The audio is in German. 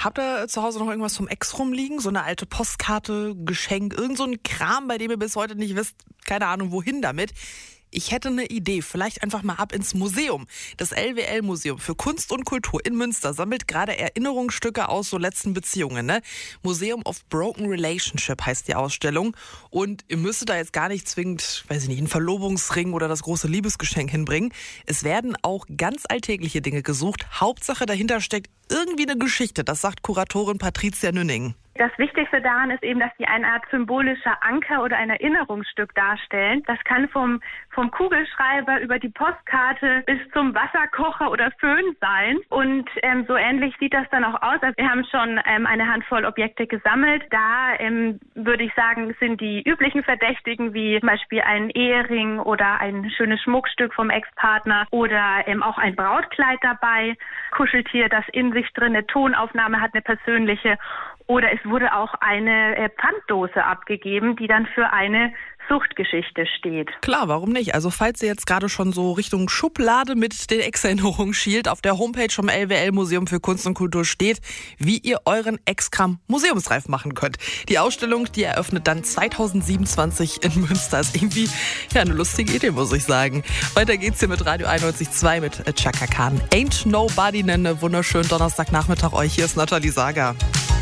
Habt ihr zu Hause noch irgendwas vom Ex rumliegen? So eine alte Postkarte, Geschenk, irgend so ein Kram, bei dem ihr bis heute nicht wisst, keine Ahnung, wohin damit? Ich hätte eine Idee, vielleicht einfach mal ab ins Museum. Das LWL-Museum für Kunst und Kultur in Münster sammelt gerade Erinnerungsstücke aus so letzten Beziehungen. Ne? Museum of Broken Relationship heißt die Ausstellung. Und ihr müsstet da jetzt gar nicht zwingend, weiß ich nicht, einen Verlobungsring oder das große Liebesgeschenk hinbringen. Es werden auch ganz alltägliche Dinge gesucht. Hauptsache dahinter steckt irgendwie eine Geschichte. Das sagt Kuratorin Patricia Nünning. Das Wichtigste daran ist eben, dass die eine Art symbolischer Anker oder ein Erinnerungsstück darstellen. Das kann vom Kugelschreiber über die Postkarte bis zum Wasserkocher oder Föhn sein. Und so ähnlich sieht das dann auch aus. Also wir haben schon eine Handvoll Objekte gesammelt. Da würde ich sagen, sind die üblichen Verdächtigen wie zum Beispiel ein Ehering oder ein schönes Schmuckstück vom Ex-Partner oder auch ein Brautkleid dabei. Kuscheltier, das in sich drin eine Tonaufnahme hat, eine persönliche. Oder es wurde auch eine Pfanddose abgegeben, die dann für eine Suchtgeschichte steht. Klar, warum nicht? Also falls ihr jetzt gerade schon so Richtung Schublade mit den Ex-Erinnerungen schielt, auf der Homepage vom LWL-Museum für Kunst und Kultur steht, wie ihr euren Ex-Kram museumsreif machen könnt. Die Ausstellung, die eröffnet dann 2027 in Münster. Ist irgendwie eine lustige Idee, muss ich sagen. Weiter geht's hier mit Radio 91.2 mit Chaka Khan. Ain't Nobody, einen wunderschönen Donnerstagnachmittag euch. Hier ist Nathalie Sager.